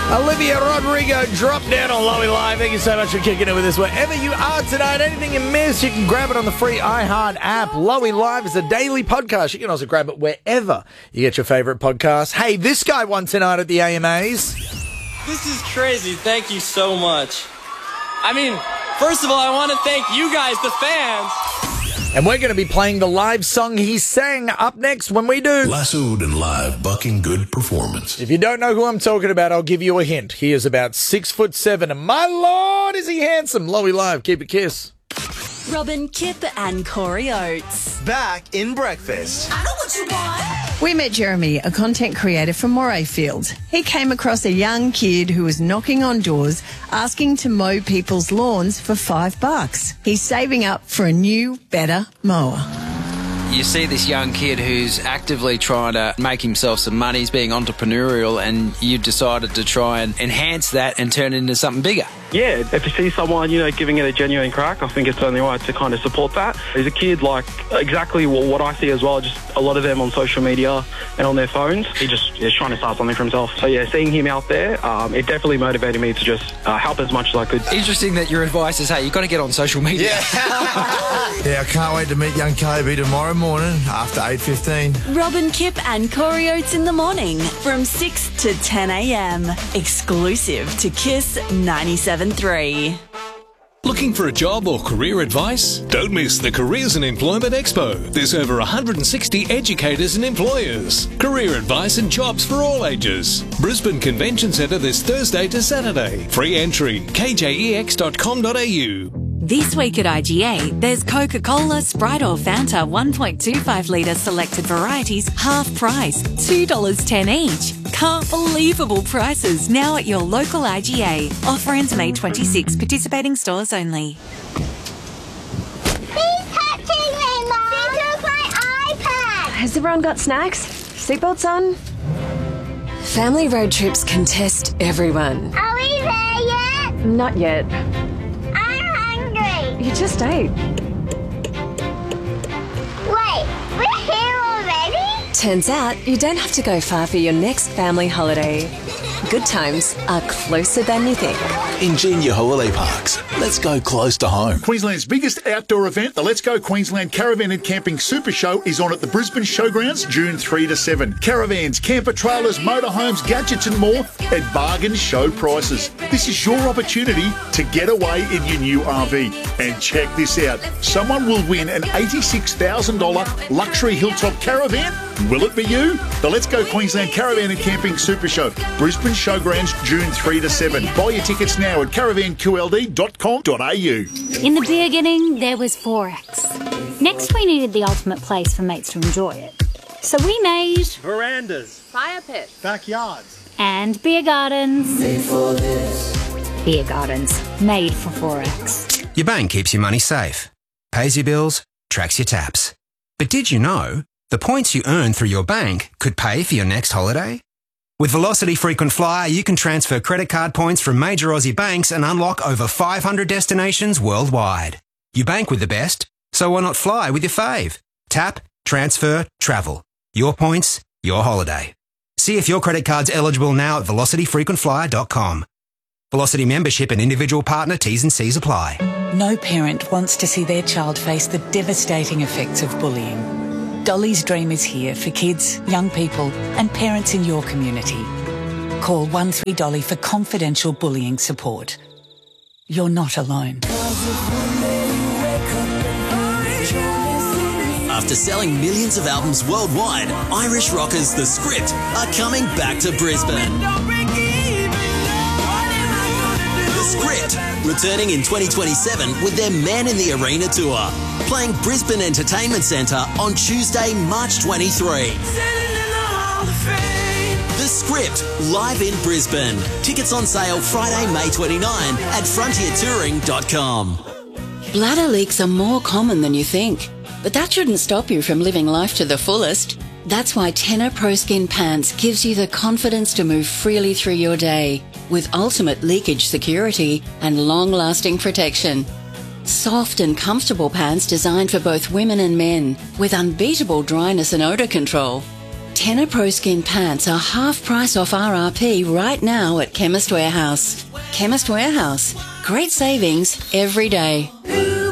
Olivia Rodrigo, drop down on Lowy Live. Thank you so much for kicking it with us. Wherever you are tonight, anything you missed, you can grab it on the free iHeart app. Lowy Live is a daily podcast. You can also grab it wherever you get your favourite podcasts. Hey, this guy won tonight at the AMAs. This is crazy. Thank you so much. I mean, first of all, I want to thank you guys, the fans. And we're going to be playing the live song he sang up next when we do Lassoed and live bucking good performance. If you don't know who I'm talking about, I'll give you a hint. He is about 6'7", and my lord, is he handsome. Lowy Live, keep a kiss. Robin, Kip and Corey Oates. Back in breakfast. I know what you want. We met Jeremy, a content creator from Morayfield. He came across a young kid who was knocking on doors asking to mow people's lawns for $5. He's saving up for a new, better mower. You see this young kid who's actively trying to make himself some money, he's being entrepreneurial, and you decided to try and enhance that and turn it into something bigger. Yeah, if you see someone, giving it a genuine crack, I think it's only right to kind of support that. He's a kid like exactly what I see as well, just a lot of them on social media and on their phones. He just is trying to start something for himself. So yeah, seeing him out there, it definitely motivated me to just help as much as I could. Interesting that your advice is, hey, you've got to get on social media. Yeah, I can't wait to meet young KB tomorrow morning after 8:15. Robin, Kip and Corey Oates in the morning from 6 to 10 a.m. Exclusive to Kiss 97.3. Looking for a job or career advice? Don't miss the Careers and Employment Expo. There's over 160 educators and employers. Career advice and jobs for all ages. Brisbane Convention Centre this Thursday to Saturday. Free entry, kjex.com.au. This week at IGA, there's Coca-Cola, Sprite or Fanta 1.25 litre selected varieties, half price, $2.10 each. Can't believable prices now at your local IGA. Offer ends May 26. Participating stores only. He's touching me, Mom! He took my iPad! Has everyone got snacks? Seatbelts on? Family road trips can test everyone. Are we there yet? Not yet. You just ate. Wait, we're here already? Turns out you don't have to go far for your next family holiday. Good times are closer than you think. Ingenia Holiday Parks. Let's go close to home. Queensland's biggest outdoor event, the Let's Go Queensland Caravan and Camping Super Show, is on at the Brisbane Showgrounds June 3 to 7. Caravans, camper trailers, motorhomes, gadgets and more at bargain show prices. This is your opportunity to get away in your new RV. And check this out. Someone will win an $86,000 luxury hilltop caravan. Will it be you? The Let's Go Queensland Caravan and Camping Super Show, Brisbane Showgrounds June 3 to 7. Buy your tickets now at caravanqld.com.au. In the beginning, there was Forex. Next, we needed the ultimate place for mates to enjoy it. So we made verandas, fire pits, backyards, and beer gardens. Made for this. Beer gardens, made for Forex. Your bank keeps your money safe, pays your bills, tracks your taps. But did you know the points you earn through your bank could pay for your next holiday? With Velocity Frequent Flyer, you can transfer credit card points from major Aussie banks and unlock over 500 destinations worldwide. You bank with the best, so why not fly with your fave? Tap, transfer, travel. Your points, your holiday. See if your credit card's eligible now at velocityfrequentflyer.com. Velocity membership and individual partner T's and C's apply. No parent wants to see their child face the devastating effects of bullying. Dolly's Dream is here for kids, young people and parents in your community. Call 13Dolly for confidential bullying support. You're not alone. After selling millions of albums worldwide, Irish rockers The Script are coming back to Brisbane. The Script, returning in 2027 with their Man in the Arena tour, playing Brisbane Entertainment Centre on Tuesday, March 23. The Script, live in Brisbane. Tickets on sale Friday, May 29 at frontiertouring.com. Bladder leaks are more common than you think, but that shouldn't stop you from living life to the fullest. That's why Tenor Pro Skin Pants gives you the confidence to move freely through your day with ultimate leakage security and long-lasting protection. Soft and comfortable pants designed for both women and men with unbeatable dryness and odour control. Tenor Pro Skin pants are half price off RRP right now at Chemist Warehouse. Chemist Warehouse. Great savings every day.